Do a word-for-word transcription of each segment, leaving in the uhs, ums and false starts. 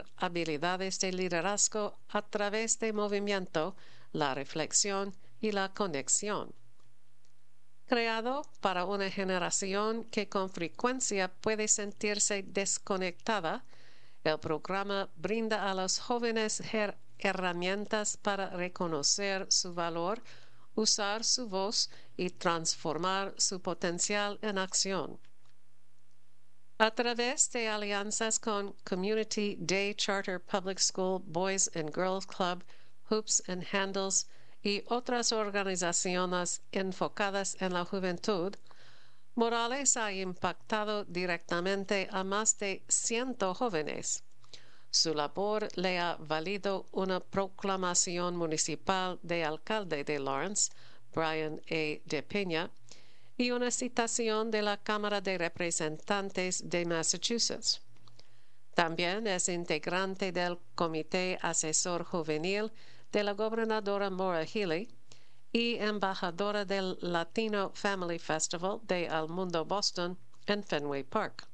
habilidades de liderazgo a través del movimiento, la reflexión y la conexión. Creado para una generación que con frecuencia puede sentirse desconectada, el programa brinda a los jóvenes her herramientas para reconocer su valor, usar su voz y transformar su potencial en acción. A través de alianzas con Community Day Charter Public School Boys and Girls Club, Hoops and Handles y otras organizaciones enfocadas en la juventud, Morales ha impactado directamente a más de cien jóvenes. Su labor le ha valido una proclamación municipal de alcalde de Lawrence, Brian A. de Peña, y una citación de la Cámara de Representantes de Massachusetts. También es integrante del Comité Asesor Juvenil de la gobernadora Maura Healey y embajadora del Latino Family Festival de El Mundo Boston en Fenway Park.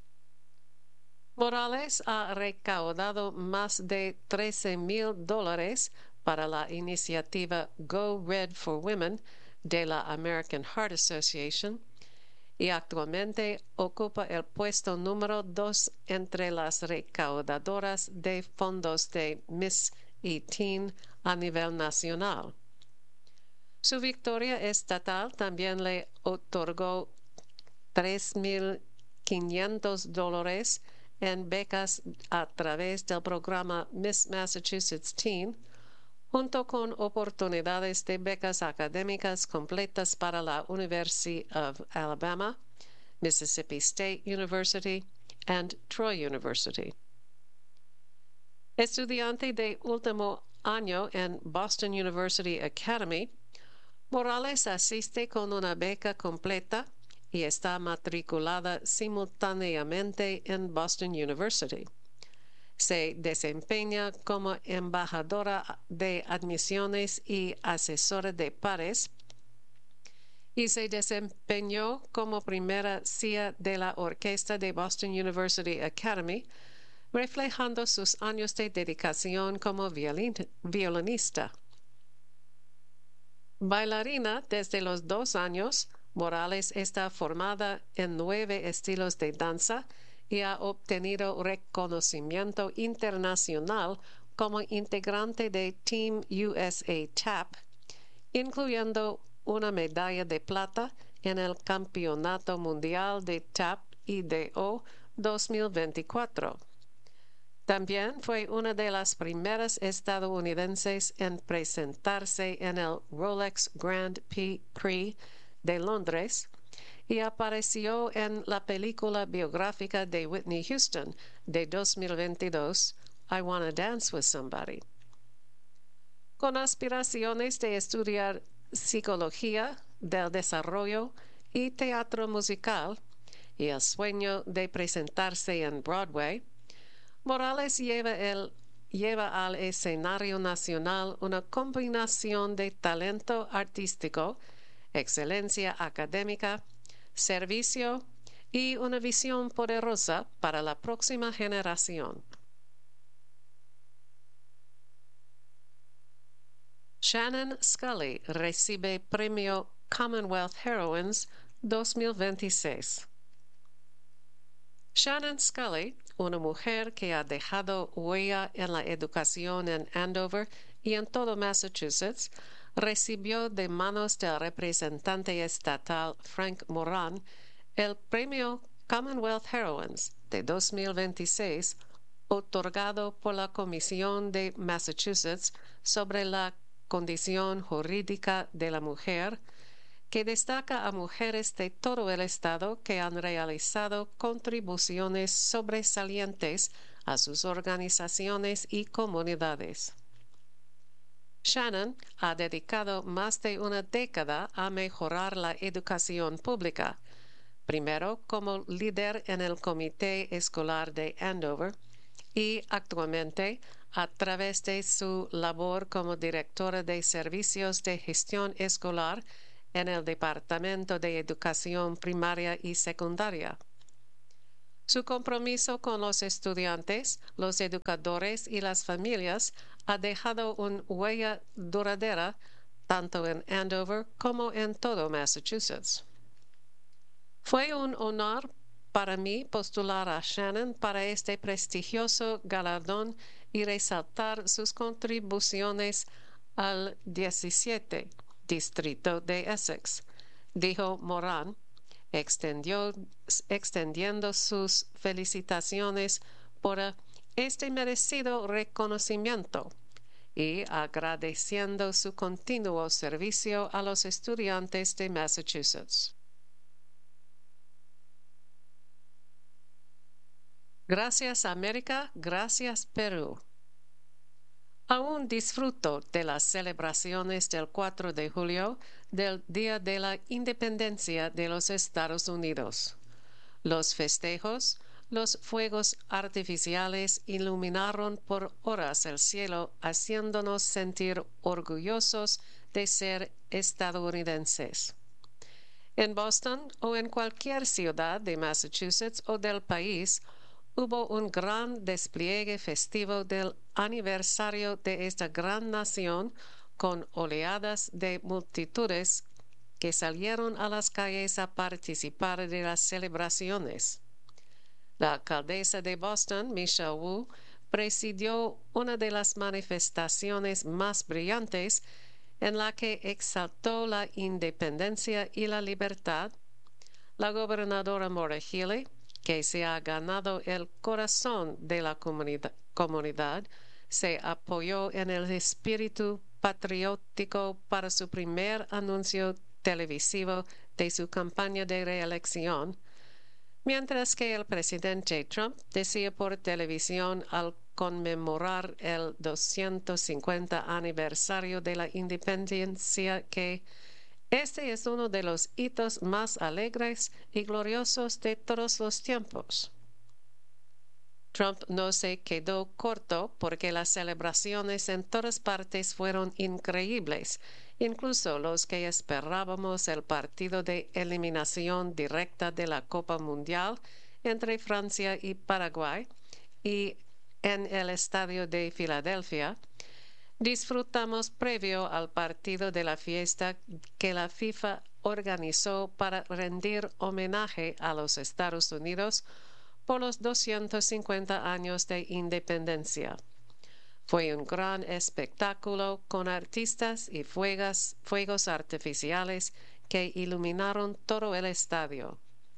Morales ha recaudado más de trece mil dólares para la iniciativa Go Red for Women de la American Heart Association y actualmente ocupa el puesto número dos entre las recaudadoras de fondos de Miss y Teen a nivel nacional. Su victoria estatal también le otorgó tres mil quinientos dólares en becas a través del programa Miss Massachusetts Teen, junto con oportunidades de becas académicas completas para la University of Alabama, Mississippi State University, and Troy University. Estudiante de último año en Boston University Academy, Morales asiste con una beca completa y está matriculada simultáneamente en Boston University. Se desempeña como embajadora de admisiones y asesora de pares y se desempeñó como primera C I A de la orquesta de Boston University Academy, reflejando sus años de dedicación como violin violinista. Bailarina desde los dos años, Morales está formada en nueve estilos de danza y ha obtenido reconocimiento internacional como integrante de Team U S A Tap, incluyendo una medalla de plata en el Campeonato Mundial de Tap y D O dos mil veinticuatro. También fue una de las primeras estadounidenses en presentarse en el Rolex Grand Prix de Londres y apareció en la película biográfica de Whitney Houston de dos mil veintidós, I Wanna Dance with Somebody. Con aspiraciones de estudiar psicología del desarrollo y teatro musical y el sueño de presentarse en Broadway, Morales lleva, el, lleva al escenario nacional una combinación de talento artístico, excelencia académica, servicio y una visión poderosa para la próxima generación. Shannon Scully recibe premio Commonwealth Heroines dos mil veintiséis. Shannon Scully, una mujer que ha dejado huella en la educación en Andover y en todo Massachusetts, recibió de manos del representante estatal Frank Moran el premio Commonwealth Heroines de dos mil veintiséis, otorgado por la Comisión de Massachusetts sobre la condición jurídica de la mujer, que destaca a mujeres de todo el estado que han realizado contribuciones sobresalientes a sus organizaciones y comunidades. Shannon ha dedicado más de una década a mejorar la educación pública, primero como líder en el Comité Escolar de Andover y actualmente a través de su labor como directora de Servicios de Gestión Escolar en el Departamento de Educación Primaria y Secundaria. Su compromiso con los estudiantes, los educadores y las familias ha dejado una huella duradera tanto en Andover como en todo Massachusetts. Fue un honor para mí postular a Shannon para este prestigioso galardón y resaltar sus contribuciones al diecisiete Distrito de Essex, dijo Moran, extendió, extendiendo sus felicitaciones por este merecido reconocimiento y agradeciendo su continuo servicio a los estudiantes de Massachusetts. Gracias América, gracias Perú. Aún disfruto de las celebraciones del cuatro de julio, del Día de la Independencia de los Estados Unidos. Los festejos, los fuegos artificiales iluminaron por horas el cielo, haciéndonos sentir orgullosos de ser estadounidenses. En Boston o en cualquier ciudad de Massachusetts o del país, hubo un gran despliegue festivo del aniversario de esta gran nación con oleadas de multitudes que salieron a las calles a participar de las celebraciones. La alcaldesa de Boston, Michelle Wu, presidió una de las manifestaciones más brillantes en la que exaltó la independencia y la libertad. La gobernadora Maura Healey, que se ha ganado el corazón de la comunidad, comunidad, se apoyó en el espíritu patriótico para su primer anuncio televisivo de su campaña de reelección, mientras que el presidente Trump decía por televisión al conmemorar el doscientos cincuenta aniversario de la independencia que este es uno de los hitos más alegres y gloriosos de todos los tiempos. Trump no se quedó corto porque las celebraciones en todas partes fueron increíbles, incluso los que esperábamos el partido de eliminación directa de la Copa Mundial entre Francia y Paraguay y en el estadio de Filadelfia. Disfrutamos previo al partido de la fiesta que la FIFA organizó para rendir homenaje a los Estados Unidos por los doscientos cincuenta años de independencia. Fue un gran espectáculo con artistas y fuegas, fuegos artificiales que iluminaron todo el estadio.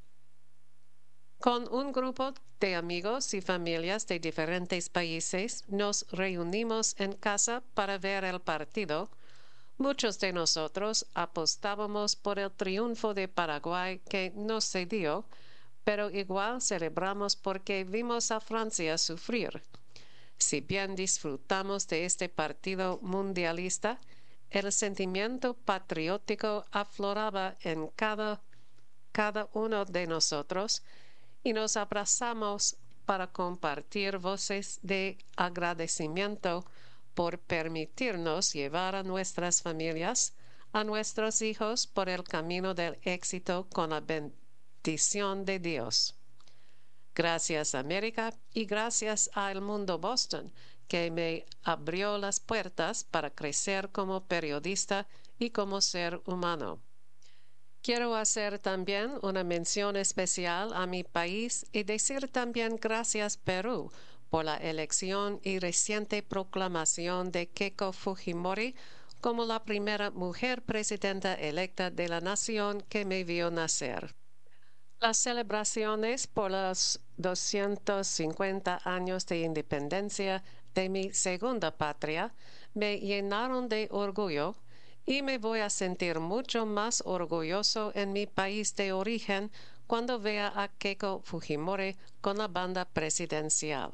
Con un grupo de amigos y familias de diferentes países nos reunimos en casa para ver el partido. Muchos de nosotros apostábamos por el triunfo de Paraguay que no se dio, pero igual celebramos porque vimos a Francia sufrir. Si bien disfrutamos de este partido mundialista, el sentimiento patriótico afloraba en cada, cada uno de nosotros y nos abrazamos para compartir voces de agradecimiento por permitirnos llevar a nuestras familias, a nuestros hijos por el camino del éxito con la bendición de Dios. Gracias América y gracias al Mundo Boston que me abrió las puertas para crecer como periodista y como ser humano. Quiero hacer también una mención especial a mi país y decir también gracias Perú por la elección y reciente proclamación de Keiko Fujimori como la primera mujer presidenta electa de la nación que me vio nacer. Las celebraciones por los doscientos cincuenta años de independencia de mi segunda patria me llenaron de orgullo y me voy a sentir mucho más orgulloso en mi país de origen cuando vea a Keiko Fujimori con la banda presidencial.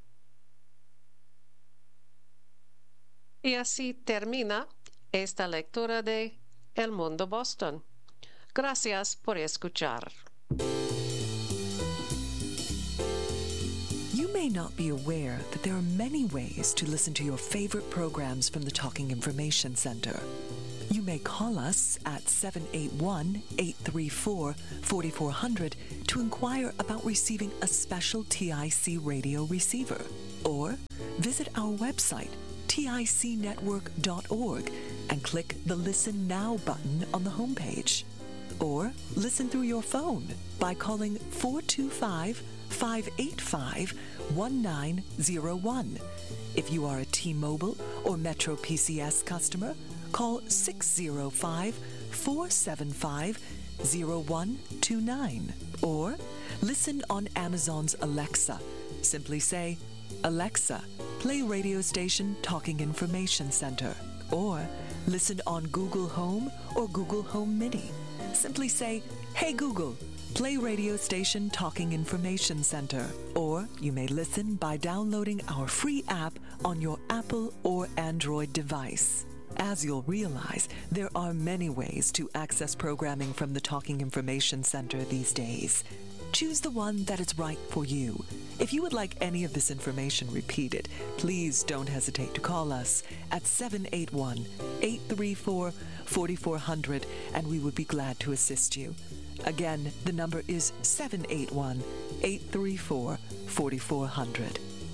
Y así termina esta lectura de El Mundo Boston. Gracias por escuchar. You may not be aware that there are many ways to listen to your favorite programs from the Talking Information Center. You may call us at seven eight one, eight three four, four four zero zero to inquire about receiving a special T I C radio receiver, or visit our website, tic network dot org, and click the Listen Now button on the homepage. Or listen through your phone by calling four two five, five eight five, one nine zero one. If you are a T-Mobile or Metro P C S customer, call six zero five, four seven five, zero one two nine. Or listen on Amazon's Alexa. Simply say, "Alexa, play radio station Talking Information Center." Or listen on Google Home or Google Home Mini. Simply say, "Hey Google, play radio station Talking Information Center." Or you may listen by downloading our free app on your Apple or Android device. As you'll realize, there are many ways to access programming from the Talking Information Center these days. Choose the one that is right for you. If you would like any of this information repeated, please don't hesitate to call us at seven eight one, eight three four, four four zero zero, and we would be glad to assist you. Again, the number is seven eight one, eight three four, four four zero zero.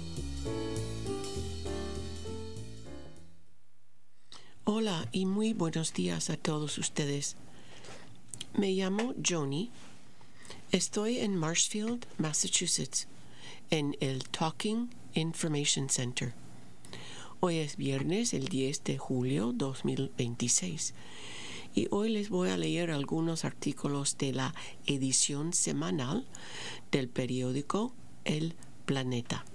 Hola y muy buenos días a todos ustedes. Me llamo Joni. Estoy en Marshfield, Massachusetts, en el Talking Information Center. Hoy es viernes, el diez de julio dos mil veintiséis, y hoy les voy a leer algunos artículos de la edición semanal del periódico El Planeta.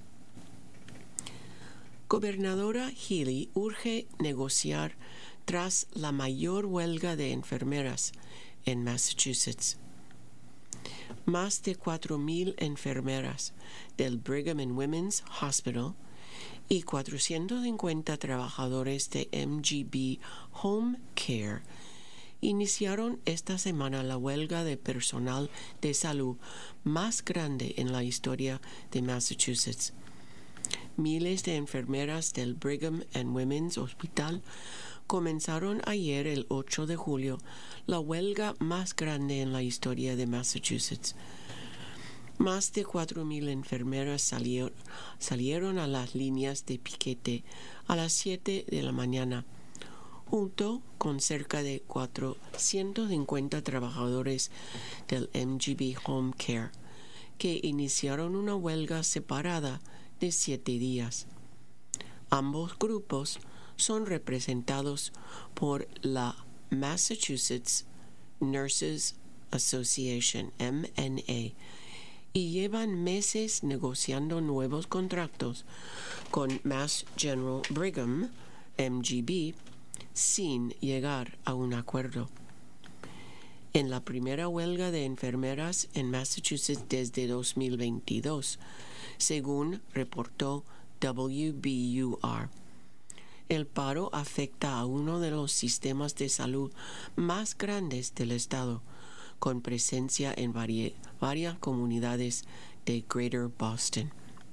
Gobernadora Healy urge negociar tras la mayor huelga de enfermeras en Massachusetts. Más de cuatro mil enfermeras del Brigham and Women's Hospital y cuatrocientos cincuenta trabajadores de M G B Home Care iniciaron esta semana la huelga de personal de salud más grande en la historia de Massachusetts. Miles de enfermeras del Brigham and Women's Hospital comenzaron ayer, el ocho de julio, la huelga más grande en la historia de Massachusetts. Más de cuatro mil enfermeras salieron, salieron a las líneas de piquete a las siete de la mañana, junto con cerca de cuatrocientos cincuenta trabajadores del M G B Home Care, que iniciaron una huelga separada de siete días. Ambos grupos son representados por la Massachusetts Nurses Association, M N A, y llevan meses negociando nuevos contratos con Mass General Brigham, M G B, sin llegar a un acuerdo. En la primera huelga de enfermeras en Massachusetts desde dos mil veintidós, según reportó W B U R. El paro afecta a uno de los sistemas de salud más grandes del estado, con presencia en vari- varias comunidades de Greater Boston.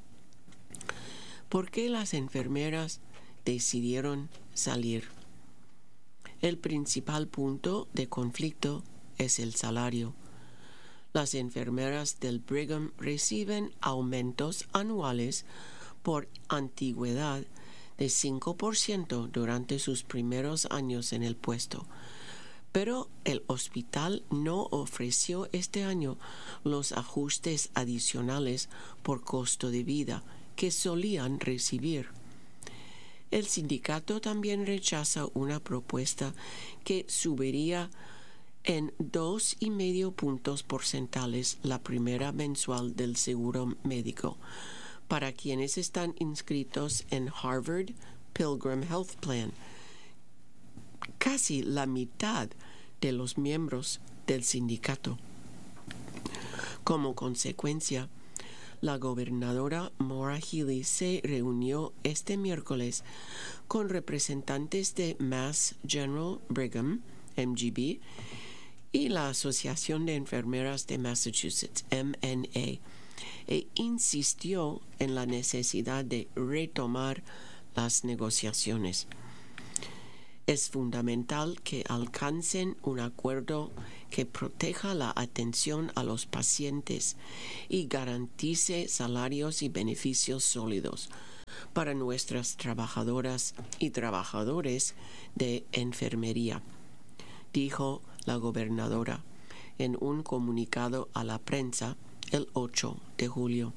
¿Por qué las enfermeras decidieron salir? El principal punto de conflicto es el salario. Las enfermeras del Brigham reciben aumentos anuales por antigüedad de cinco por ciento durante sus primeros años en el puesto, pero el hospital no ofreció este año los ajustes adicionales por costo de vida que solían recibir. El sindicato también rechaza una propuesta que subiría en dos y medio puntos porcentuales la primera mensual del seguro médico para quienes están inscritos en Harvard Pilgrim Health Plan. Casi la mitad de los miembros del sindicato. Como consecuencia, la gobernadora Maura Healey se reunió este miércoles con representantes de Mass General Brigham, M G B, y la Asociación de Enfermeras de Massachusetts, M N A, e insistió en la necesidad de retomar las negociaciones. Es fundamental que alcancen un acuerdo que proteja la atención a los pacientes y garantice salarios y beneficios sólidos para nuestras trabajadoras y trabajadores de enfermería, dijo la gobernadora en un comunicado a la prensa el ocho de julio.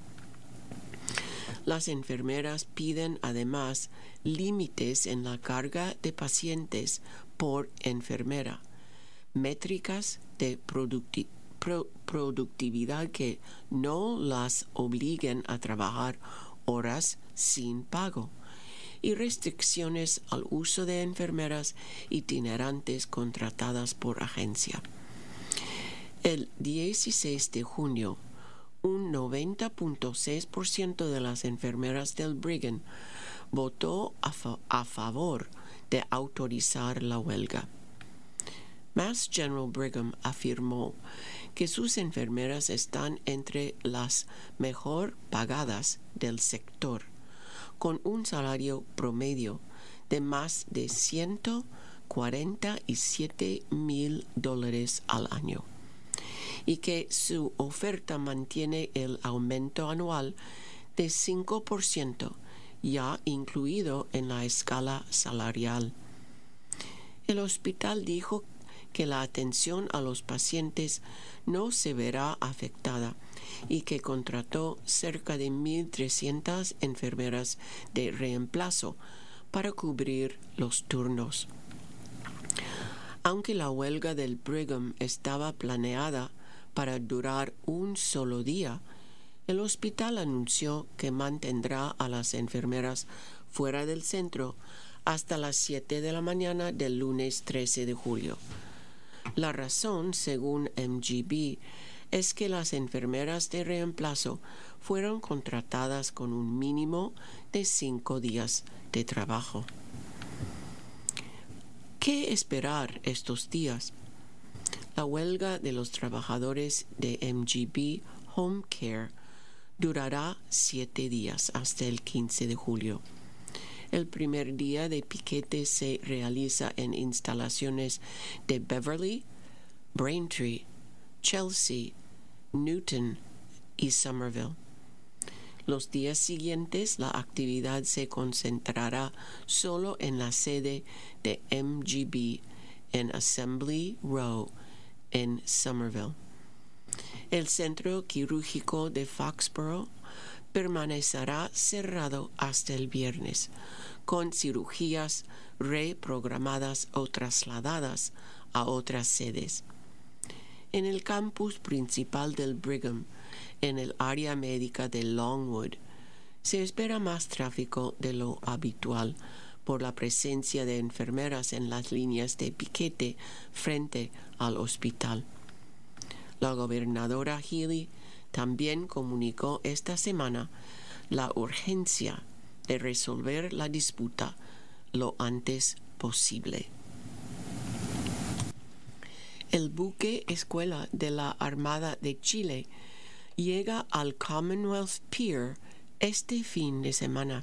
Las enfermeras piden además límites en la carga de pacientes por enfermera, métricas de producti- pro- productividad que no las obliguen a trabajar horas sin pago, y restricciones al uso de enfermeras itinerantes contratadas por agencia. El dieciséis de junio, un noventa punto seis por ciento de las enfermeras del Brigham votó a, fa- a favor de autorizar la huelga. Mass General Brigham afirmó que sus enfermeras están entre las mejor pagadas del sector, con un salario promedio de más de ciento cuarenta y siete mil dólares al año, y que su oferta mantiene el aumento anual de cinco por ciento ya incluido en la escala salarial. El hospital dijo que la atención a los pacientes no se verá afectada y que contrató cerca de mil trescientas enfermeras de reemplazo para cubrir los turnos. Aunque la huelga del Brigham estaba planeada para durar un solo día, el hospital anunció que mantendrá a las enfermeras fuera del centro hasta las siete de la mañana del lunes trece de julio. La razón, según M G B, es que las enfermeras de reemplazo fueron contratadas con un mínimo de cinco días de trabajo. ¿Qué esperar estos días? La huelga de los trabajadores de M G B Home Care durará siete días hasta el quince de julio. El primer día de piquete se realiza en instalaciones de Beverly, Braintree, Chelsea, Newton y Somerville. Los días siguientes la actividad se concentrará solo en la sede de M G B en Assembly Row en Somerville. El centro quirúrgico de Foxborough permanecerá cerrado hasta el viernes, con cirugías reprogramadas o trasladadas a otras sedes. En el campus principal del Brigham, en el área médica de Longwood, se espera más tráfico de lo habitual por la presencia de enfermeras en las líneas de piquete frente al hospital. La gobernadora Healy también comunicó esta semana la urgencia de resolver la disputa lo antes posible. El buque escuela de la Armada de Chile llega al Commonwealth Pier este fin de semana.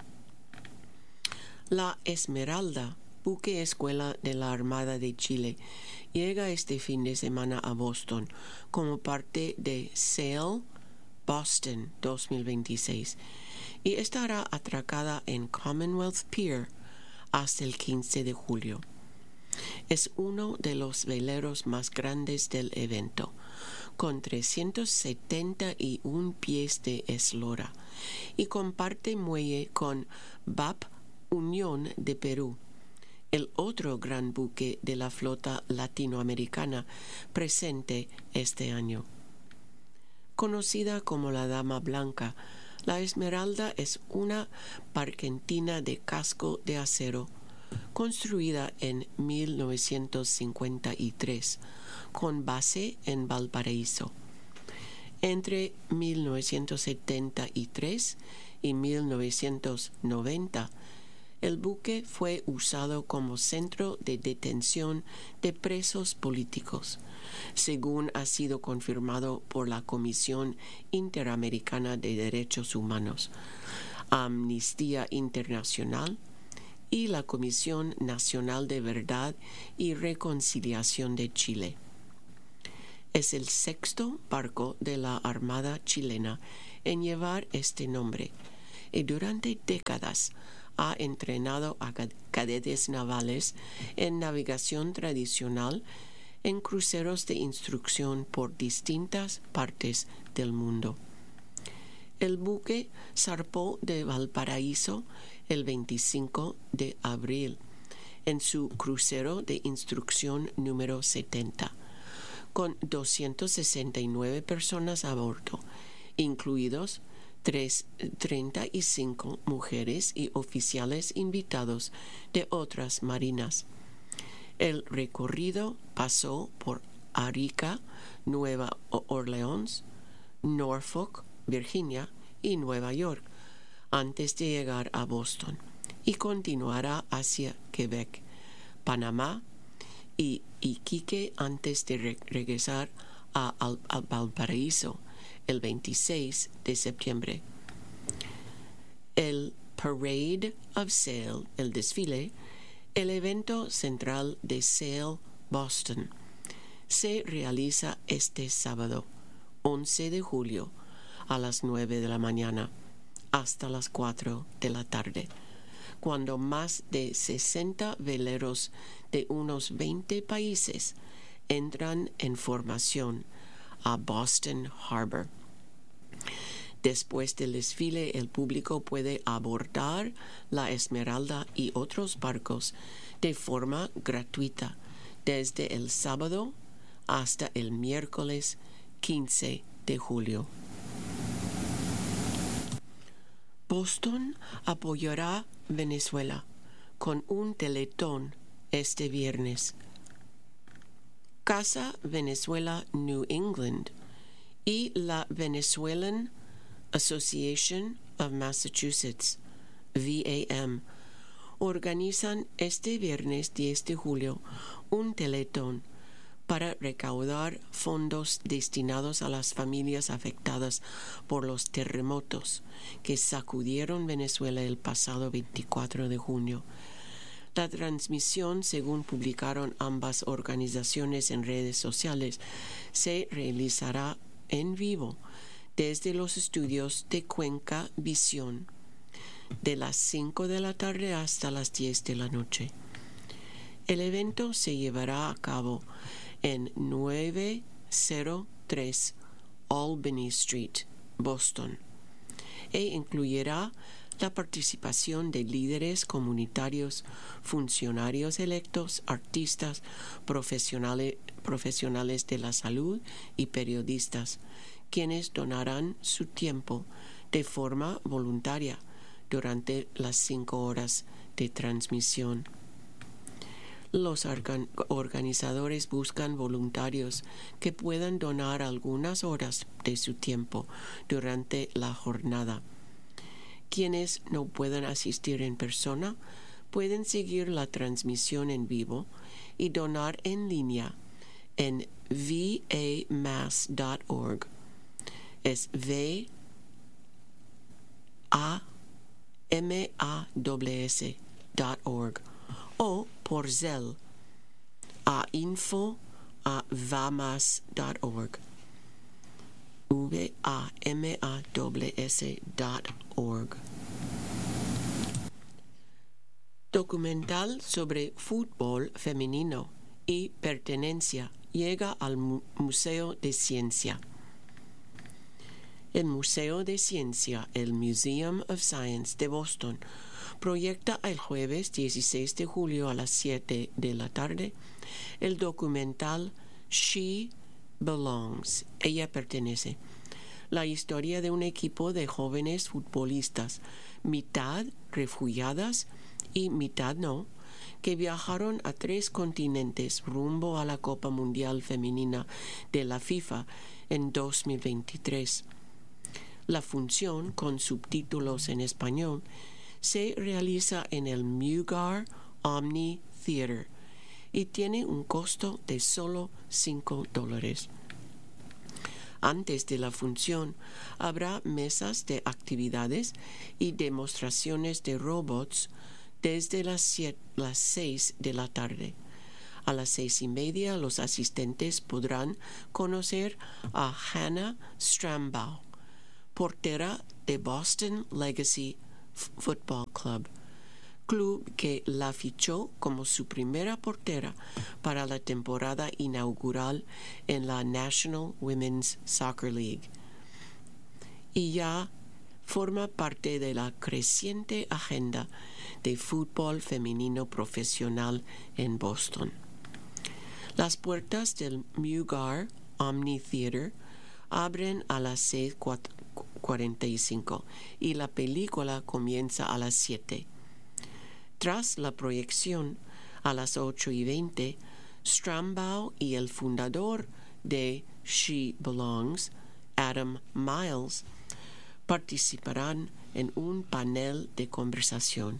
La Esmeralda, buque escuela de la Armada de Chile, llega este fin de semana a Boston como parte de Sail Boston dos mil veintiséis y estará atracada en Commonwealth Pier hasta el quince de julio. Es uno de los veleros más grandes del evento, con trescientos setenta y uno pies de eslora, y comparte muelle con B A P Unión de Perú, el otro gran buque de la flota latinoamericana presente este año. Conocida como la Dama Blanca, la Esmeralda es una barquentina de casco de acero construida en mil novecientos cincuenta y tres, con base en Valparaíso. Entre mil novecientos setenta y tres y mil novecientos noventa, el buque fue usado como centro de detención de presos políticos, según ha sido confirmado por la Comisión Interamericana de Derechos Humanos, Amnistía Internacional, y la Comisión Nacional de Verdad y Reconciliación de Chile. Es el sexto barco de la Armada chilena en llevar este nombre y durante décadas ha entrenado a cadetes navales en navegación tradicional en cruceros de instrucción por distintas partes del mundo. El buque zarpó de Valparaíso el veinticinco de abril en su crucero de instrucción número setenta, con doscientas sesenta y nueve personas a bordo, incluidos treinta y cinco mujeres y oficiales invitados de otras marinas. El recorrido pasó por Arica, Nueva Orleans, Norfolk, Virginia y Nueva York antes de llegar a Boston y continuará hacia Quebec, Panamá y Iquique antes de re- regresar a, a, a Valparaíso el veintiséis de septiembre. El Parade of Sail, el desfile, el evento central de Sail Boston, se realiza este sábado, once de julio, a las nueve de la mañana hasta las cuatro de la tarde, cuando más de sesenta veleros de unos veinte países entran en formación a Boston Harbor. Después del desfile, el público puede abordar la Esmeralda y otros barcos de forma gratuita desde el sábado hasta el miércoles quince de julio. Boston apoyará Venezuela con un teletón este viernes. Casa Venezuela New England y la Venezuelan Association of Massachusetts, V A M, organizan este viernes diez de julio un teletón para recaudar fondos destinados a las familias afectadas por los terremotos que sacudieron Venezuela el pasado veinticuatro de junio. La transmisión, según publicaron ambas organizaciones en redes sociales, se realizará en vivo desde los estudios de Cuenca Visión, de las cinco de la tarde hasta las diez de la noche. El evento se llevará a cabo en novecientos tres Albany Street, Boston, e incluyerá la participación de líderes comunitarios, funcionarios electos, artistas, profesionales, profesionales de la salud y periodistas, quienes donarán su tiempo de forma voluntaria durante las cinco horas de transmisión. Los organ- organizadores buscan voluntarios que puedan donar algunas horas de su tiempo durante la jornada. Quienes no puedan asistir en persona pueden seguir la transmisión en vivo y donar en línea en v a mass punto org. Es V A M A S S dot org o por Zelle a info a vamas punto org. V A M A S S dot org. Documental sobre fútbol femenino y pertenencia llega al Mu- Museo de Ciencia. El Museo de Ciencia, el Museum of Science de Boston, proyecta el jueves dieciséis de julio a las siete de la tarde el documental She Belongs, ella pertenece, la historia de un equipo de jóvenes futbolistas, mitad refugiadas y mitad no, que viajaron a tres continentes rumbo a la Copa Mundial Femenina de la FIFA en dos mil veintitrés. La función, con subtítulos en español, se realiza en el Mugar Omni Theater y tiene un costo de solo cinco dólares. Antes de la función, habrá mesas de actividades y demostraciones de robots desde las, siete, las seis de la tarde. A las seis y media los asistentes podrán conocer a Hannah Strambaugh, portera de Boston Legacy Football Club, club que la fichó como su primera portera para la temporada inaugural en la National Women's Soccer League. Y ya forma parte de la creciente agenda de fútbol femenino profesional en Boston. Las puertas del Mugar Omni Theater abren a las seis cuarenta y cinco y la película comienza a las siete. Tras la proyección, a las ocho y veinte, Strambaugh y el fundador de She Belongs, Adam Miles, participarán en un panel de conversación.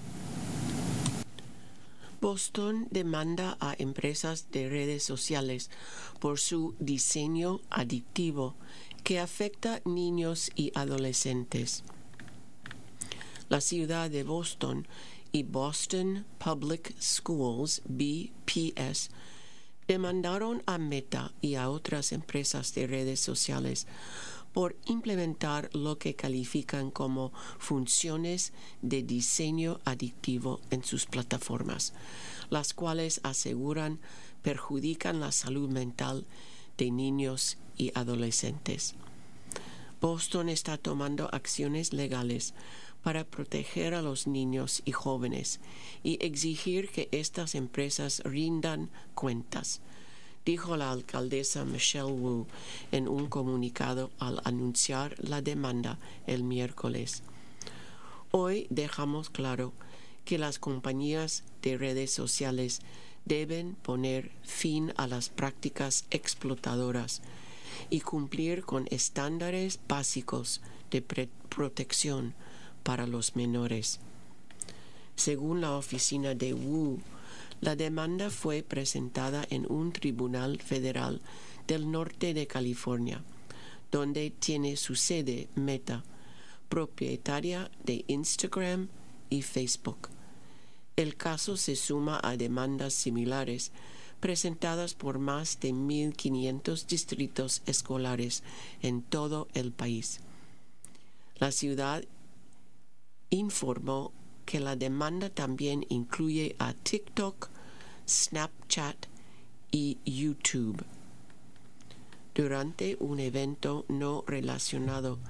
Boston demanda a empresas de redes sociales por su diseño adictivo que afecta a niños y adolescentes. La ciudad de Boston y Boston Public Schools, B P S, demandaron a Meta y a otras empresas de redes sociales por implementar lo que califican como funciones de diseño adictivo en sus plataformas, las cuales aseguran perjudican la salud mental de niños y adolescentes. Boston está tomando acciones legales para proteger a los niños y jóvenes y exigir que estas empresas rindan cuentas, dijo la alcaldesa Michelle Wu en un comunicado al anunciar la demanda el miércoles. Hoy dejamos claro que las compañías de redes sociales deben poner fin a las prácticas explotadoras y cumplir con estándares básicos de pre- protección para los menores. Según la oficina de Wu, la demanda fue presentada en un tribunal federal del norte de California, donde tiene su sede Meta, propietaria de Instagram y Facebook. El caso se suma a demandas similares presentadas por más de mil quinientos distritos escolares en todo el país. La ciudad informó que la demanda también incluye a TikTok, Snapchat y YouTube. Durante un evento no relacionado,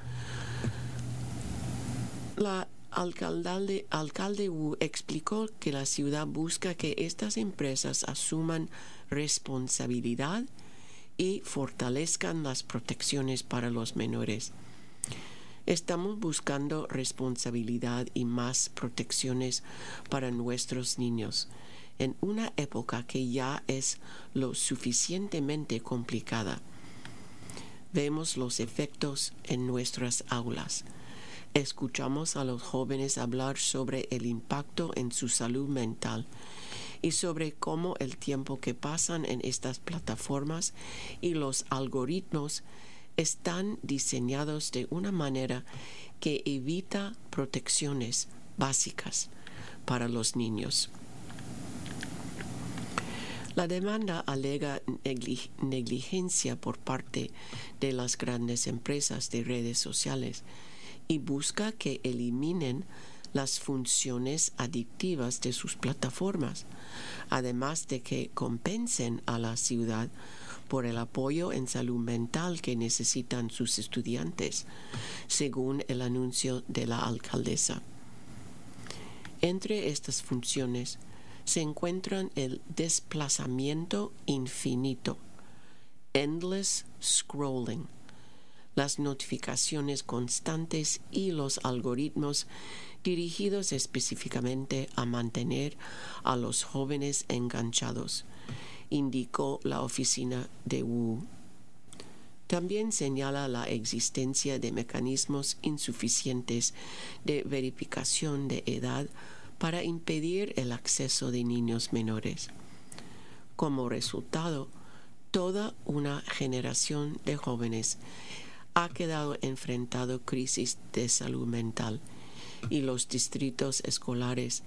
la alcalde, alcalde Wu explicó que la ciudad busca que estas empresas asuman responsabilidad y fortalezcan las protecciones para los menores. Estamos buscando responsabilidad y más protecciones para nuestros niños en una época que ya es lo suficientemente complicada. Vemos los efectos en nuestras aulas. Escuchamos a los jóvenes hablar sobre el impacto en su salud mental y sobre cómo el tiempo que pasan en estas plataformas y los algoritmos están diseñados de una manera que evita protecciones básicas para los niños. La demanda alega negligencia por parte de las grandes empresas de redes sociales y busca que eliminen las funciones adictivas de sus plataformas, además de que compensen a la ciudad por el apoyo en salud mental que necesitan sus estudiantes, según el anuncio de la alcaldesa. Entre estas funciones se encuentran el desplazamiento infinito, endless scrolling, las notificaciones constantes y los algoritmos dirigidos específicamente a mantener a los jóvenes enganchados, indicó la oficina de Wu. También señala la existencia de mecanismos insuficientes de verificación de edad para impedir el acceso de niños menores. Como resultado, toda una generación de jóvenes ha quedado enfrentado a crisis de salud mental y los distritos escolares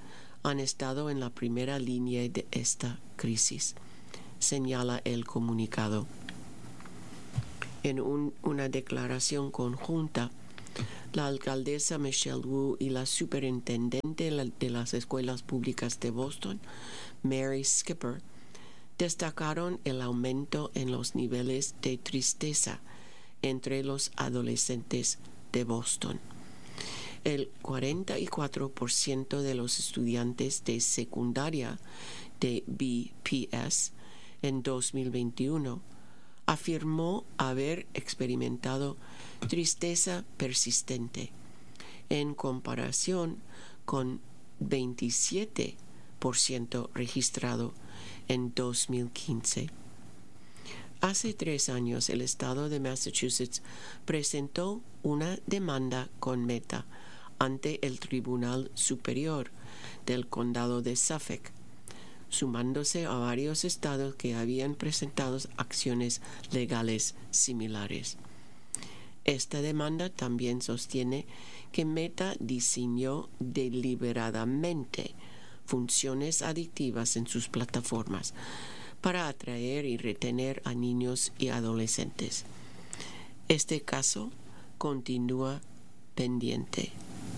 han estado en la primera línea de esta crisis, señala el comunicado. En un, una declaración conjunta, la alcaldesa Michelle Wu y la superintendente de las escuelas públicas de Boston, Mary Skipper, destacaron el aumento en los niveles de tristeza entre los adolescentes de Boston. El cuarenta y cuatro por ciento de los estudiantes de secundaria de B P S en dos mil veintiuno afirmó haber experimentado tristeza persistente, en comparación con veintisiete por ciento registrado en dos mil quince. Hace tres años, el estado de Massachusetts presentó una demanda con Meta ante el Tribunal Superior del Condado de Suffolk, sumándose a varios estados que habían presentado acciones legales similares. Esta demanda también sostiene que Meta diseñó deliberadamente funciones adictivas en sus plataformas para atraer y retener a niños y adolescentes. Este caso continúa pendiente.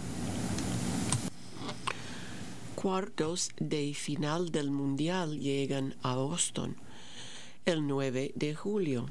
Cuartos de final del Mundial llegan a Boston el nueve de julio.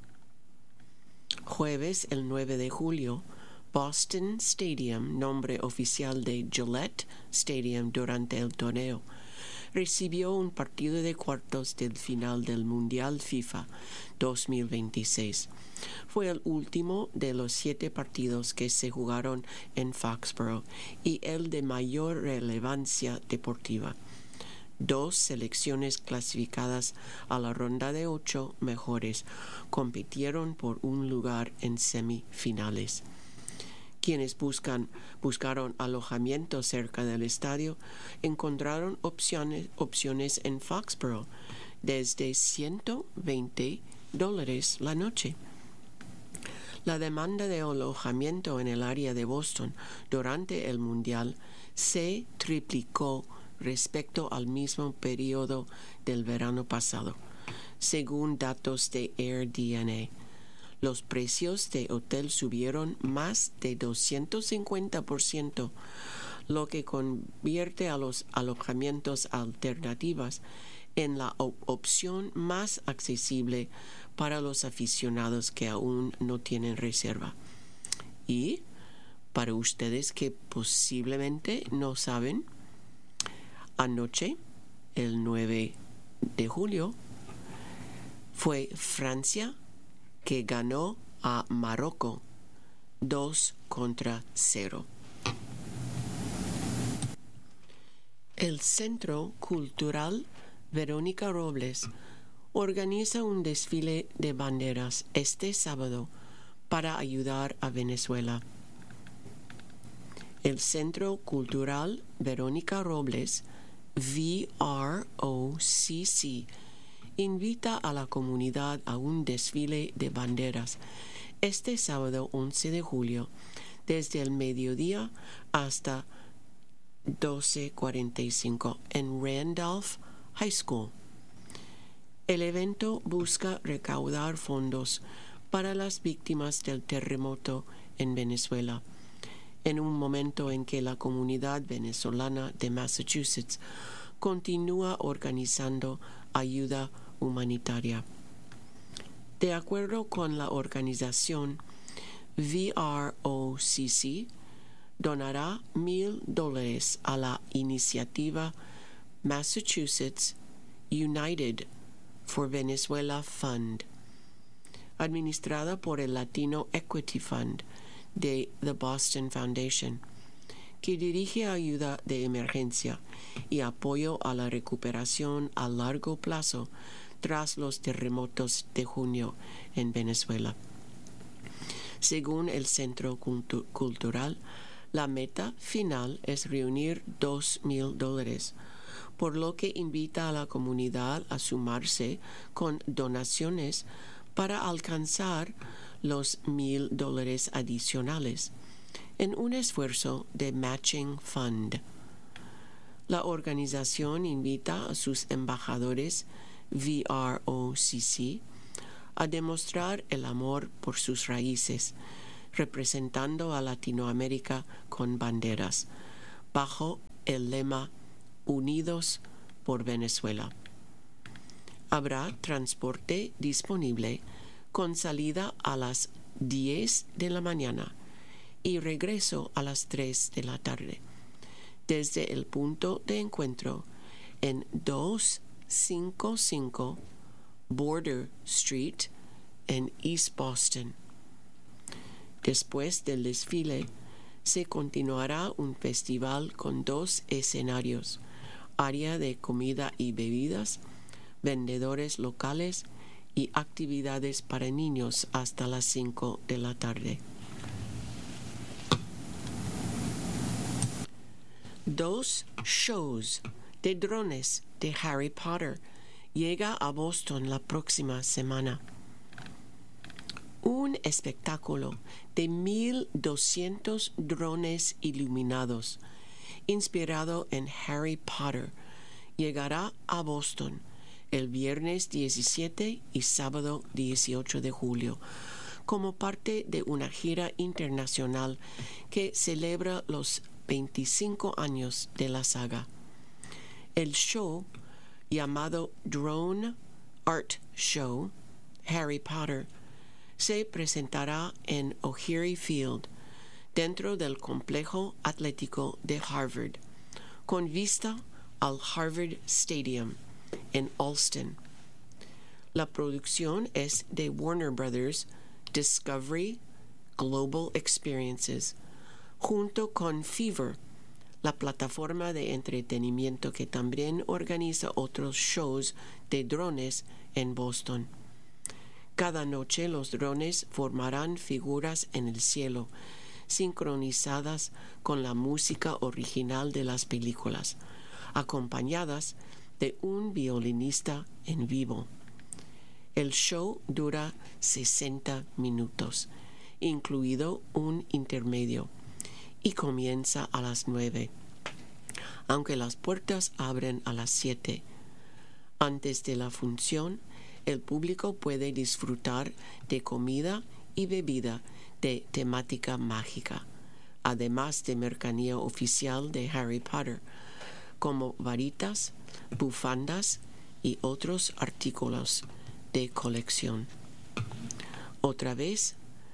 Jueves el nueve de julio, Boston Stadium, nombre oficial de Gillette Stadium durante el torneo, recibió un partido de cuartos del final del Mundial FIFA dos mil veintiséis. Fue el último de los siete partidos que se jugaron en Foxborough y el de mayor relevancia deportiva. Dos selecciones clasificadas a la ronda de ocho mejores compitieron por un lugar en semifinales. Quienes buscan, buscaron alojamiento cerca del estadio encontraron opciones, opciones en Foxborough desde ciento veinte dólares la noche. La demanda de alojamiento en el área de Boston durante el Mundial se triplicó respecto al mismo periodo del verano pasado, según datos de AirDNA. Los precios de hotel subieron más de doscientos cincuenta por ciento, lo que convierte a los alojamientos alternativas en la op- opción más accesible para los aficionados que aún no tienen reserva. Y para ustedes que posiblemente no saben, anoche, el nueve de julio, fue Francia que ganó a Marruecos dos contra cero. El Centro Cultural Verónica Robles organiza un desfile de banderas este sábado para ayudar a Venezuela. El Centro Cultural Verónica Robles, V R O C C, invita a la comunidad a un desfile de banderas este sábado once de julio desde el mediodía hasta doce cuarenta y cinco en Randolph High School. El evento busca recaudar fondos para las víctimas del terremoto en Venezuela, en un momento en que la comunidad venezolana de Massachusetts continúa organizando ayuda humanitaria. De acuerdo con la organización, V R O C C donará mil dólares a la iniciativa Massachusetts United for Venezuela Fund, administrada por el Latino Equity Fund de The Boston Foundation, que dirige ayuda de emergencia y apoyo a la recuperación a largo plazo tras los terremotos de junio en Venezuela. Según el Centro Cultu- Cultural, la meta final es reunir dos mil dólares, por lo que invita a la comunidad a sumarse con donaciones para alcanzar los mil dólares adicionales en un esfuerzo de matching fund. La organización invita a sus embajadores V R O C C a demostrar el amor por sus raíces, representando a Latinoamérica con banderas, bajo el lema Unidos por Venezuela. Habrá transporte disponible con salida a las diez de la mañana y regreso a las tres de la tarde, desde el punto de encuentro en doscientos cincuenta y cinco Border Street en East Boston. Después del desfile, se continuará un festival con dos escenarios, área de comida y bebidas, vendedores locales y actividades para niños hasta las cinco de la tarde. Dos shows de drones de Harry Potter llega a Boston la próxima semana. Un espectáculo de mil doscientos drones iluminados, inspirado en Harry Potter, llegará a Boston el viernes diecisiete y sábado dieciocho de julio, como parte de una gira internacional que celebra los veinticinco años de la saga. El show, llamado Drone Art Show Harry Potter, se presentará en O'Leary Field, dentro del complejo atlético de Harvard, con vista al Harvard Stadium en Allston. La producción es de Warner Brothers Discovery Global Experiences, junto con Fever, la plataforma de entretenimiento que también organiza otros shows de drones en Boston. Cada noche los drones formarán figuras en el cielo, sincronizadas con la música original de las películas, acompañadas de un violinista en vivo. El show dura sesenta minutos, incluido un intermedio, y comienza a las nueve, aunque las puertas abren a las siete. Antes de la función, el público puede disfrutar de comida y bebida de temática mágica, además de mercancía oficial de Harry Potter, como varitas, bufandas y otros artículos de colección. Otra vez,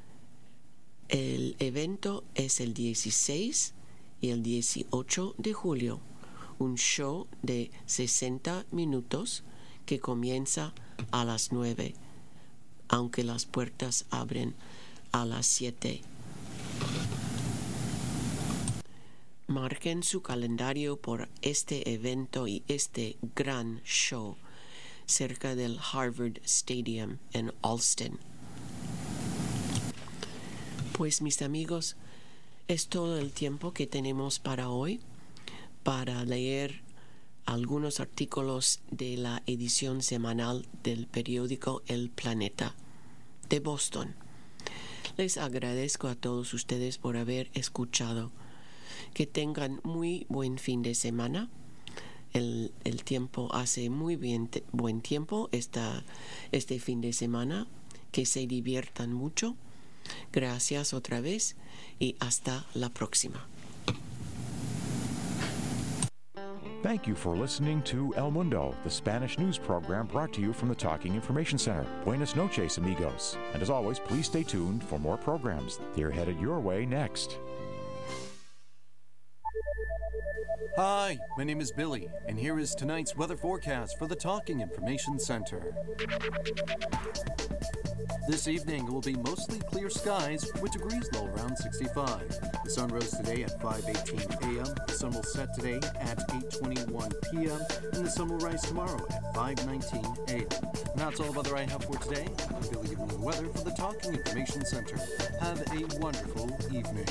el evento es el dieciséis y el dieciocho de julio, un show de sesenta minutos que comienza a las nueve, aunque las puertas abren a las siete. Marquen su calendario por este evento y este gran show cerca del Harvard Stadium en Allston. Pues mis amigos, es todo el tiempo que tenemos para hoy para leer algunos artículos de la edición semanal del periódico El Planeta de Boston. Les agradezco a todos ustedes por haber escuchado. Que tengan muy buen fin de semana. El, el tiempo hace muy bien, te, buen tiempo esta, este fin de semana. Que se diviertan mucho. Gracias otra vez y hasta la próxima. Thank you for listening to El Mundo, the Spanish news program brought to you from the Talking Information Center. Buenas noches, amigos. And as always, please stay tuned for more programs. They're headed your way next. Hi, my name is Billy, and here is tonight's weather forecast for the Talking Information Center. This evening, it will be mostly clear skies with degrees low around sixty-five. The sun rose today at five eighteen a.m., the sun will set today at eight twenty-one p.m., and the sun will rise tomorrow at five nineteen a.m. And that's all the weather I have for today. I'm Billy giving you the weather for the Talking Information Center. Have a wonderful evening.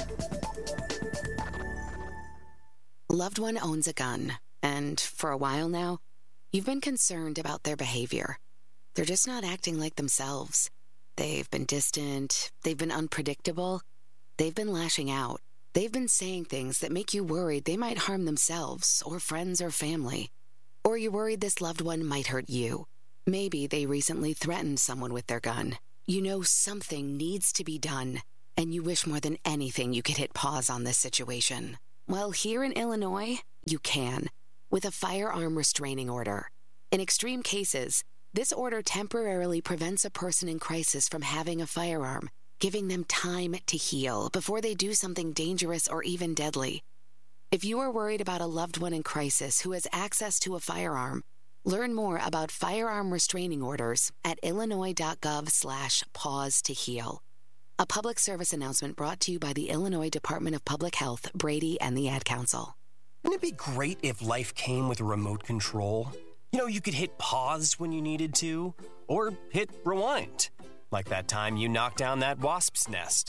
Loved one owns a gun, and for a while now, you've been concerned about their behavior. They're just not acting like themselves. They've been distant, they've been unpredictable, they've been lashing out. They've been saying things that make you worried they might harm themselves or friends or family. Or you're worried this loved one might hurt you. Maybe they recently threatened someone with their gun. You know something needs to be done, and you wish more than anything you could hit pause on this situation. Well, here in Illinois, you can, with a firearm restraining order. In extreme cases, this order temporarily prevents a person in crisis from having a firearm, giving them time to heal before they do something dangerous or even deadly. If you are worried about a loved one in crisis who has access to a firearm, learn more about firearm restraining orders at illinois.gov slash pause to heal. A public service announcement brought to you by the Illinois Department of Public Health, Brady, and the Ad Council. Wouldn't it be great if life came with a remote control? You know, you could hit pause when you needed to, or hit rewind. Like that time you knocked down that wasp's nest.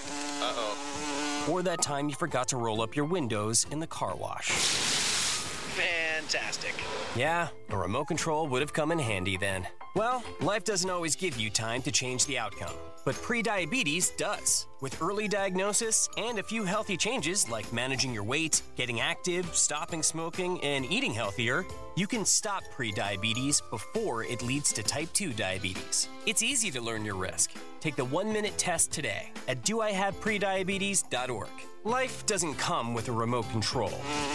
Uh-oh. Or that time you forgot to roll up your windows in the car wash. Fantastic. Yeah, a remote control would have come in handy then. Well, life doesn't always give you time to change the outcome, but prediabetes does. With early diagnosis and a few healthy changes like managing your weight, getting active, stopping smoking, and eating healthier, you can stop prediabetes before it leads to type two diabetes. It's easy to learn your risk. Take the one-minute test today at do I have prediabetes dot org. Life doesn't come with a remote control.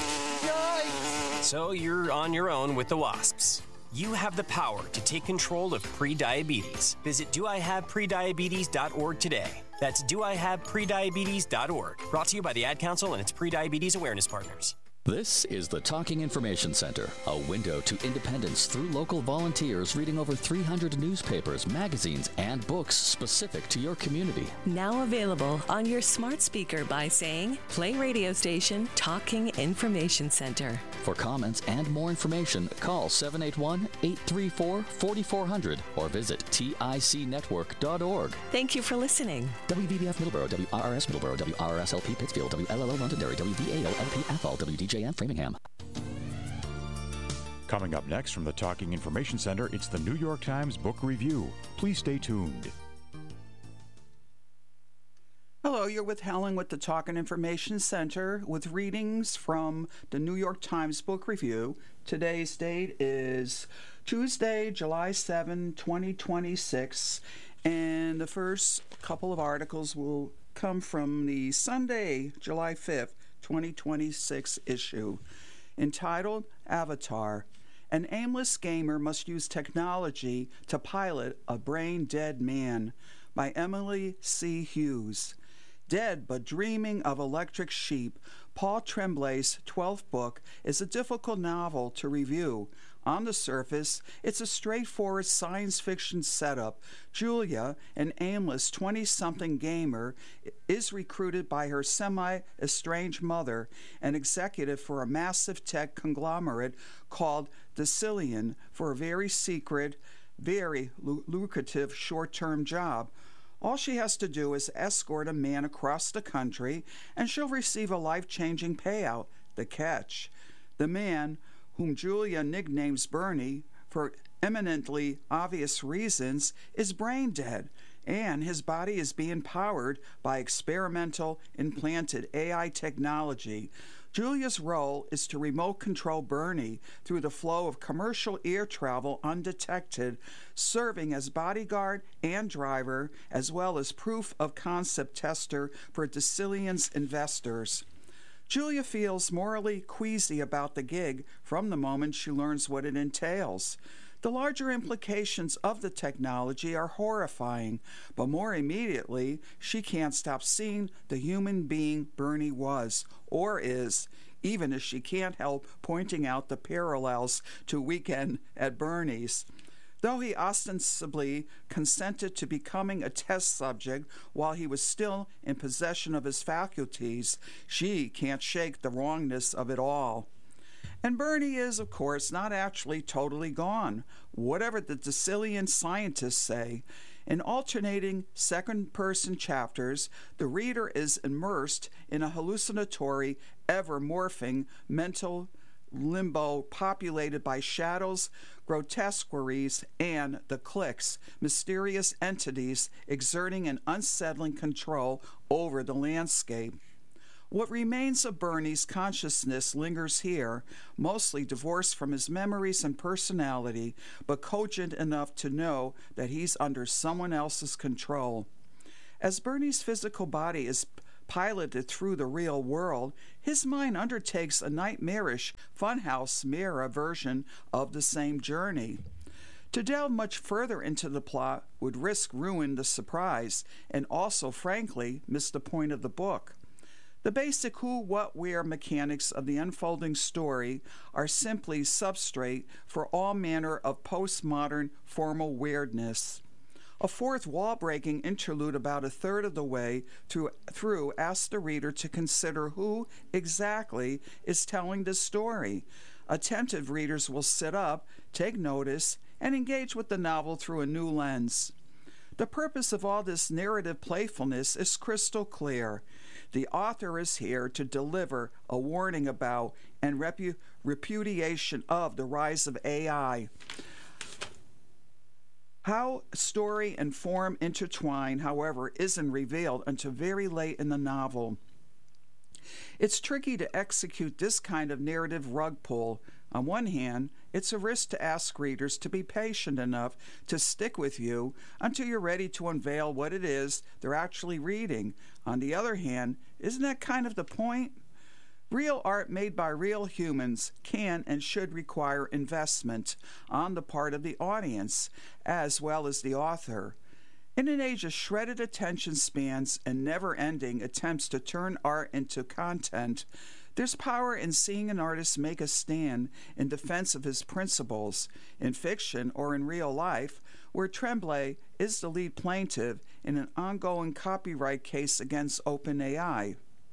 Yikes! So you're on your own with the wasps. You have the power to take control of prediabetes. Visit do I have prediabetes dot org today. That's do I have prediabetes dot org. Brought to you by the Ad Council and its prediabetes awareness partners. This is the Talking Information Center, a window to independence through local volunteers reading over three hundred newspapers, magazines, and books specific to your community. Now available on your smart speaker by saying, play radio station Talking Information Center. For comments and more information, call seven eight one, eight three four, four four zero zero or visit tic network dot org. Thank you for listening. W V B F Middleborough, W R R S Middleborough, W R R S L P Pittsfield, W L L O Londonderry, W V A O L P Athol, W D J M Framingham. Coming up next from the Talking Information Center, it's the New York Times Book Review. Please stay tuned. Hello, you're with Helen with the Talking Information Center with readings from the New York Times Book Review. Today's date is Tuesday, July seventh, twenty twenty-six, and the first couple of articles will come from the Sunday, July fifth, twenty twenty-six issue, entitled Avatar. An aimless gamer must use technology to pilot a brain-dead man, by Emily C. Hughes. Dead but dreaming of electric sheep, Paul Tremblay's twelfth book is a difficult novel to review. On the surface, it's a straightforward science fiction setup. Julia, an aimless twenty-something gamer, is recruited by her semi-estranged mother, an executive for a massive tech conglomerate called Decillion, for a very secret, very lu- lucrative short-term job. All she has to do is escort a man across the country, and she'll receive a life-changing payout. The catch: the man, whom Julia nicknames Bernie for eminently obvious reasons, is brain dead, and his body is being powered by experimental implanted A I technology. Julia's role is to remote control Bernie through the flow of commercial air travel undetected, serving as bodyguard and driver, as well as proof of concept tester for Decillion's investors. Julia feels morally queasy about the gig from the moment she learns what it entails. The larger implications of the technology are horrifying, but more immediately, she can't stop seeing the human being Bernie was, or is, even as she can't help pointing out the parallels to Weekend at Bernie's. Though he ostensibly consented to becoming a test subject while he was still in possession of his faculties, she can't shake the wrongness of it all. And Bernie is, of course, not actually totally gone, whatever the Decillion scientists say. In alternating second-person chapters, the reader is immersed in a hallucinatory, ever-morphing mental limbo populated by shadows, grotesqueries, and the cliques, mysterious entities exerting an unsettling control over the landscape. What remains of Bernie's consciousness lingers here, mostly divorced from his memories and personality, but cogent enough to know that he's under someone else's control. As Bernie's physical body is piloted through the real world, his mind undertakes a nightmarish funhouse mirror version of the same journey. To delve much further into the plot would risk ruin the surprise and also, frankly, miss the point of the book. The basic who, what, where mechanics of the unfolding story are simply substrate for all manner of postmodern formal weirdness. A fourth wall-breaking interlude about a third of the way through, through asks the reader to consider who exactly is telling the story. Attentive readers will sit up, take notice, and engage with the novel through a new lens. The purpose of all this narrative playfulness is crystal clear. The author is here to deliver a warning about and repu- repudiation of the rise of A I. How story and form intertwine, however, isn't revealed until very late in the novel. It's tricky to execute this kind of narrative rug pull. On one hand, it's a risk to ask readers to be patient enough to stick with you until you're ready to unveil what it is they're actually reading. On the other hand, isn't that kind of the point? Real art made by real humans can and should require investment on the part of the audience as well as the author. In an age of shredded attention spans and never-ending attempts to turn art into content, there's power in seeing an artist make a stand in defense of his principles, in fiction or in real life, where Tremblay is the lead plaintiff in an ongoing copyright case against OpenAI.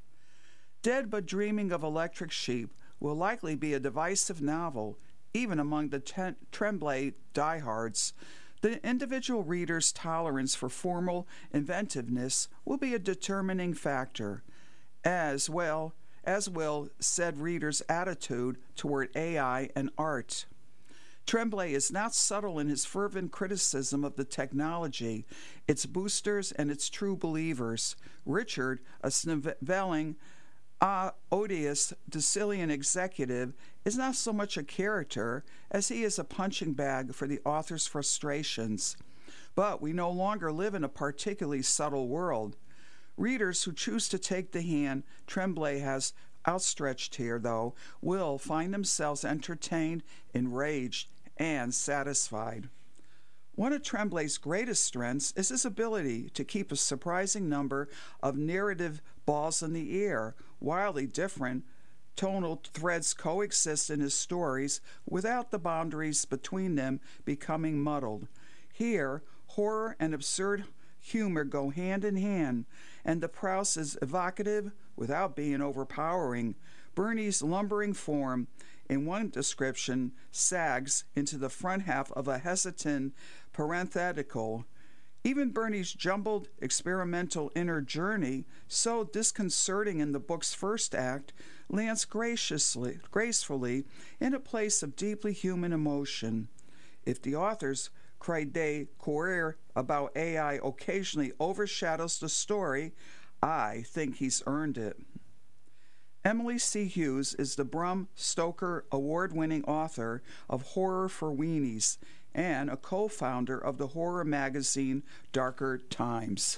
Dead but Dreaming of Electric Sheep will likely be a divisive novel, even among the ten- Tremblay diehards. The individual reader's tolerance for formal inventiveness will be a determining factor, as well as will said reader's attitude toward A I and art. Tremblay is not subtle in his fervent criticism of the technology, its boosters and its true believers. Richard, a snivelling, uh, odious Dicilian executive, is not so much a character as he is a punching bag for the author's frustrations. But we no longer live in a particularly subtle world. Readers who choose to take the hand Tremblay has outstretched here, though, will find themselves entertained, enraged, and satisfied. One of Tremblay's greatest strengths is his ability to keep a surprising number of narrative balls in the air. Wildly different tonal threads coexist in his stories without the boundaries between them becoming muddled. Here, horror and absurd humor go hand in hand, and the Prouse is evocative without being overpowering. Bernie's lumbering form, in one description, sags into the front half of a hesitant parenthetical. Even Bernie's jumbled experimental inner journey, so disconcerting in the book's first act, lands graciously, gracefully in a place of deeply human emotion. If the author's cri de coeur about A I occasionally overshadows the story, I think he's earned it. Emily C. Hughes is the Bram Stoker award-winning author of Horror for Weenies and a co-founder of the horror magazine Darker Times.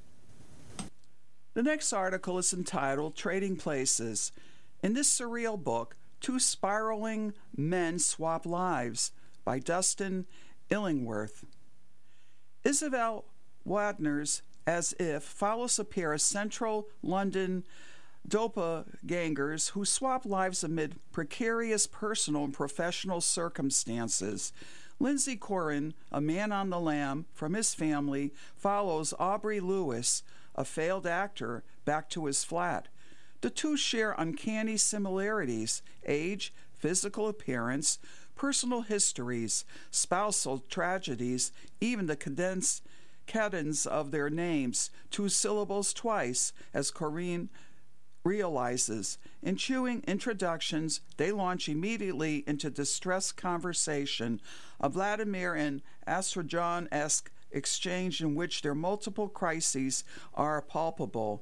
The next article is entitled Trading Places. In this surreal book, two spiraling men swap lives by Dustin Illingworth. Isabel Wagner's As If follows a pair of central London doppelgangers who swap lives amid precarious personal and professional circumstances. Lindsay Corrin, a man on the lam from his family, follows Aubrey Lewis, a failed actor, back to his flat. The two share uncanny similarities: age, physical appearance, personal histories, spousal tragedies, even the condensed cadence of their names, two syllables twice, as Corrine realizes. In chewing introductions, they launch immediately into distressed conversation, a Vladimir and Astrodon-esque exchange in which their multiple crises are palpable.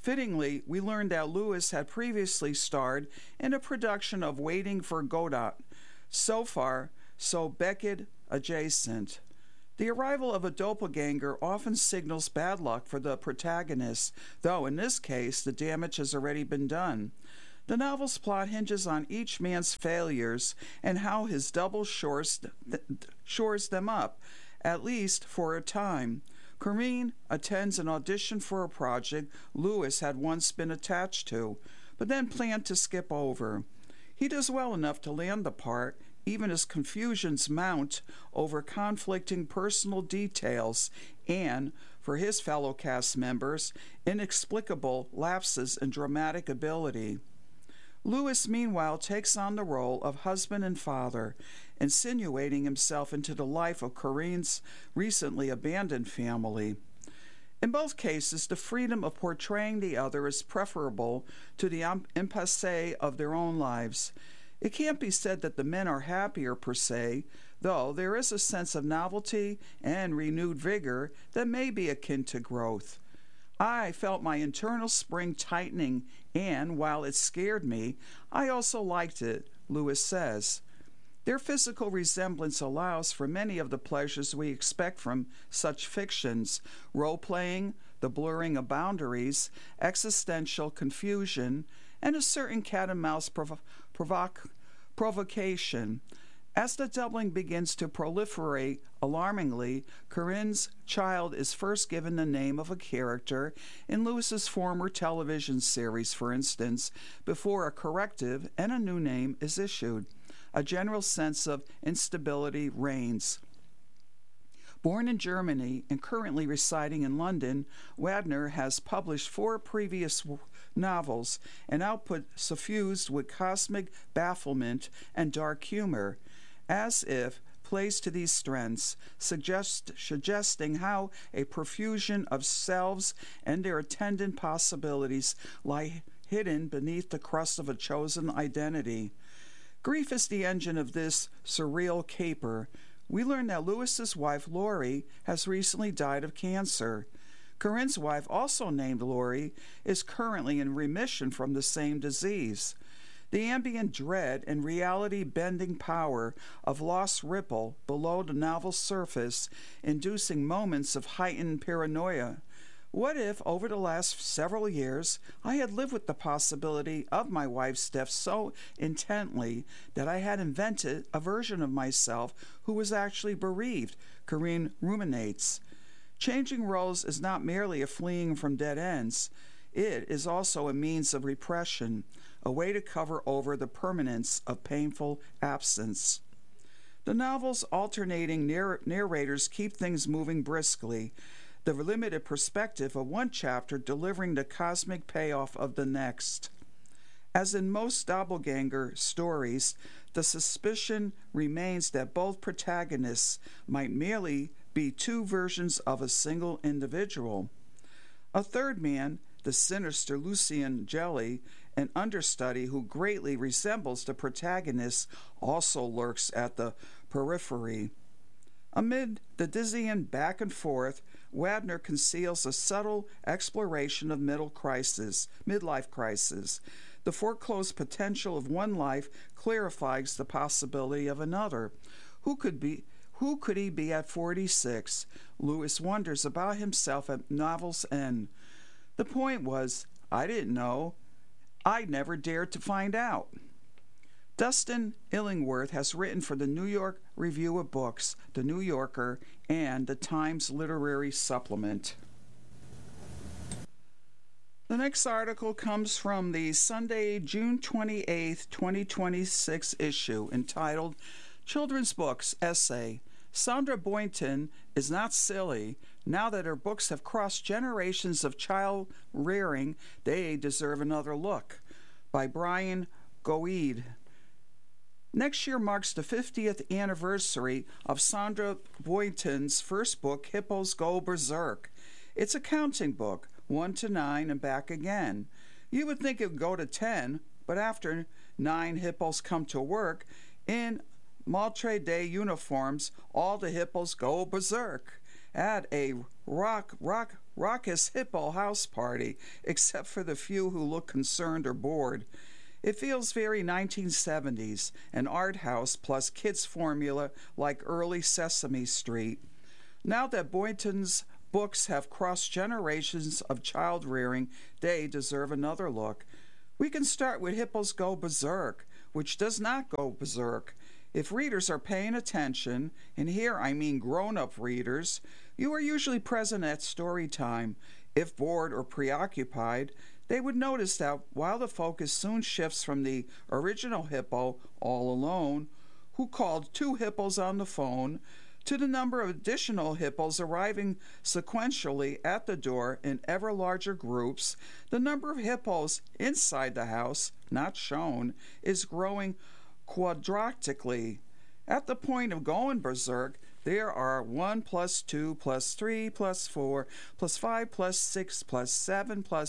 Fittingly, we learned that Lewis had previously starred in a production of Waiting for Godot. So far, so Beckett adjacent. The arrival of a doppelganger often signals bad luck for the protagonist, though in this case the damage has already been done. The novel's plot hinges on each man's failures and how his double shores, th- shores them up, at least for a time. Corinne attends an audition for a project Lewis had once been attached to, but then planned to skip over. He does well enough to land the part, even as confusions mount over conflicting personal details and, for his fellow cast members, inexplicable lapses in dramatic ability. Lewis, meanwhile, takes on the role of husband and father, insinuating himself into the life of Corinne's recently abandoned family. In both cases, the freedom of portraying the other is preferable to the impasse of their own lives. It can't be said that the men are happier per se, though there is a sense of novelty and renewed vigor that may be akin to growth. I felt my internal spring tightening, and while it scared me, I also liked it, Lewis says. Their physical resemblance allows for many of the pleasures we expect from such fictions: role-playing, the blurring of boundaries, existential confusion, and a certain cat-and-mouse provo- provoc- provocation. As the doubling begins to proliferate alarmingly, Corinne's child is first given the name of a character in Lewis's former television series, for instance, before a corrective and a new name is issued. A general sense of instability reigns. Born in Germany and currently residing in London, Wadner has published four previous novels, an output suffused with cosmic bafflement and dark humor, as if plays to these strengths, suggest, suggesting how a profusion of selves and their attendant possibilities lie hidden beneath the crust of a chosen identity. Grief is the engine of this surreal caper. We learn that Lewis's wife, Laurie, has recently died of cancer. Corinne's wife, also named Laurie, is currently in remission from the same disease. The ambient dread and reality-bending power of loss ripple below the novel's surface, inducing moments of heightened paranoia. What if, over the last several years, I had lived with the possibility of my wife's death so intently that I had invented a version of myself who was actually bereaved? Corinne ruminates. Changing roles is not merely a fleeing from dead ends. It is also a means of repression, a way to cover over the permanence of painful absence. The novel's alternating narr- narrators keep things moving briskly, the limited perspective of one chapter delivering the cosmic payoff of the next. As in most doppelganger stories, the suspicion remains that both protagonists might merely be two versions of a single individual. A third man, the sinister Lucien Jelly, an understudy who greatly resembles the protagonist, also lurks at the periphery. Amid the dizzying back and forth, Wadner conceals a subtle exploration of middle crisis, midlife crisis. The foreclosed potential of one life clarifies the possibility of another. Who could be? Who could he be at forty-six? Lewis wonders about himself at novel's end. The point was, I didn't know. I never dared to find out. Dustin Illingworth has written for the New York Review of Books, The New Yorker, and the Times Literary Supplement. The next article comes from the Sunday, June twenty-eighth, twenty twenty-six issue, entitled Children's Books Essay. Sandra Boynton is not silly. Now that her books have crossed generations of child rearing, they deserve another look. By Brian Goeed. Next year marks the fiftieth anniversary of Sandra Boynton's first book, Hippos Go Berserk. It's a counting book, one to nine and back again. You would think it would go to ten, but after nine hippos come to work, in Maitre d' uniforms, all the hippos go berserk. Add a rock, rock raucous hippo house party, except for the few who look concerned or bored. It feels very nineteen seventies, an art house plus kids' formula like early Sesame Street. Now that Boynton's books have crossed generations of child rearing, they deserve another look. We can start with Hippos Go Berserk, which does not go berserk. If readers are paying attention, and here I mean grown-up readers, you are usually present at story time. If bored or preoccupied, they would notice that while the focus soon shifts from the original hippo, all alone, who called two hippos on the phone, to the number of additional hippos arriving sequentially at the door in ever larger groups, the number of hippos inside the house, not shown, is growing quadratically. At the point of going berserk, there are one plus two plus three plus four plus five plus six plus seven plus